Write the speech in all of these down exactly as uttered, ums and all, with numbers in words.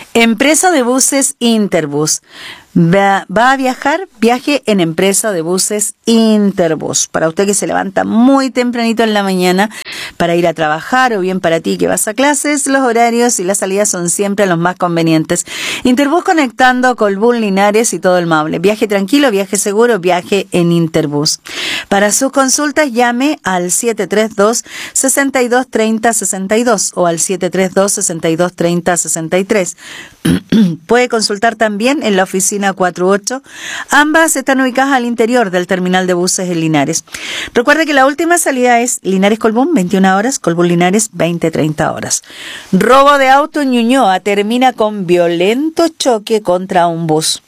Empresa de buses Interbus. Va, va a viajar, viaje en empresa de buses Interbus. Para usted que se levanta muy tempranito en la mañana para ir a trabajar, o bien para ti que vas a clases, los horarios y las salidas son siempre los más convenientes. Interbus conectando Colbún, Linares y todo el Maule. Viaje tranquilo, viaje seguro, viaje en Interbus. Para sus consultas llame al siete tres dos, seis dos tres cero seis dos o al siete tres dos, seis dos tres cero seis tres. Puede consultar también en la oficina cuarenta y ocho. Ambas están ubicadas al interior del terminal de buses en Linares. Recuerde que la última salida es Linares-Colbún, veintiuna horas, Colbún-Linares, veinte treinta horas. Robo de auto en Ñuñoa termina con violento choque contra un bus.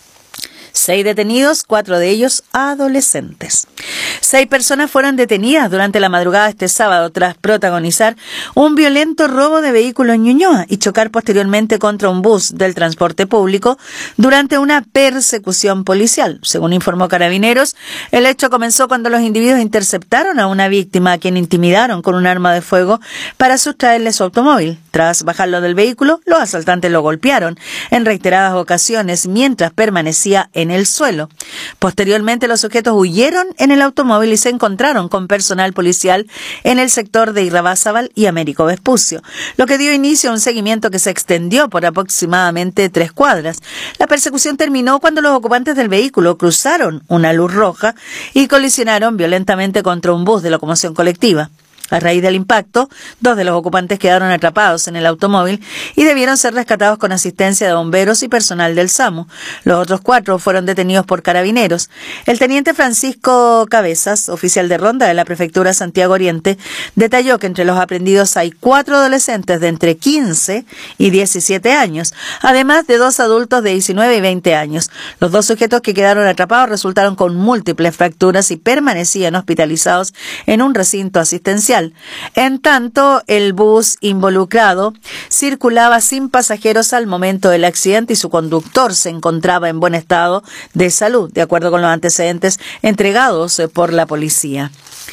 Seis detenidos, cuatro de ellos adolescentes. Seis personas fueron detenidas durante la madrugada de este sábado tras protagonizar un violento robo de vehículo en Ñuñoa y chocar posteriormente contra un bus del transporte público durante una persecución policial. Según informó Carabineros, el hecho comenzó cuando los individuos interceptaron a una víctima a quien intimidaron con un arma de fuego para sustraerle su automóvil. Tras bajarlo del vehículo, los asaltantes lo golpearon en reiteradas ocasiones mientras permanecía en el suelo. Posteriormente, los sujetos huyeron en el automóvil y se encontraron con personal policial en el sector de Irrazábal y Américo Vespucio, lo que dio inicio a un seguimiento que se extendió por aproximadamente tres cuadras. La persecución terminó cuando los ocupantes del vehículo cruzaron una luz roja y colisionaron violentamente contra un bus de locomoción colectiva. A raíz del impacto, dos de los ocupantes quedaron atrapados en el automóvil y debieron ser rescatados con asistencia de bomberos y personal del SAMU. Los otros cuatro fueron detenidos por Carabineros. El teniente Francisco Cabezas, oficial de ronda de la Prefectura Santiago Oriente, detalló que entre los aprendidos hay cuatro adolescentes de entre quince y diecisiete años, además de dos adultos de diecinueve y veinte años. Los dos sujetos que quedaron atrapados resultaron con múltiples fracturas y permanecían hospitalizados en un recinto asistencial. En tanto, el bus involucrado circulaba sin pasajeros al momento del accidente y su conductor se encontraba en buen estado de salud, de acuerdo con los antecedentes entregados por la policía.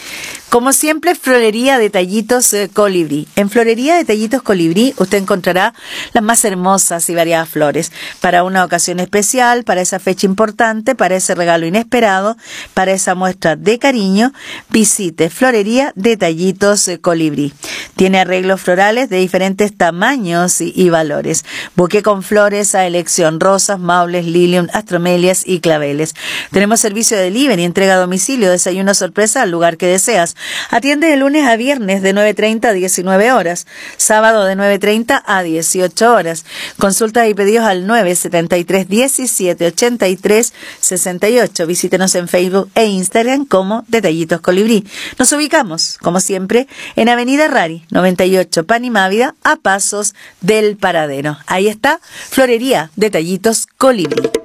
Como siempre, Florería Detallitos eh, Colibrí. En Florería Detallitos Colibrí usted encontrará las más hermosas y variadas flores para una ocasión especial, para esa fecha importante, para ese regalo inesperado, para esa muestra de cariño. Visite Florería Detallitos eh, Colibrí. Tiene arreglos florales de diferentes tamaños y, y valores. Buque con flores a elección, rosas, maules, lilium, astromelias y claveles. Tenemos servicio de delivery, entrega a domicilio, desayuno sorpresa al lugar que deseas. Atiende de lunes a viernes de nueve treinta a diecinueve horas, sábado de nueve treinta a dieciocho horas. Consultas y pedidos al nueve siete tres, diecisiete, ochenta y tres, sesenta y ocho. Visítenos en Facebook e Instagram como Detallitos Colibrí. Nos ubicamos, como siempre, en Avenida Rari, noventa y ocho, Panimávida, a pasos del Paradero. Ahí está, Florería Detallitos Colibrí.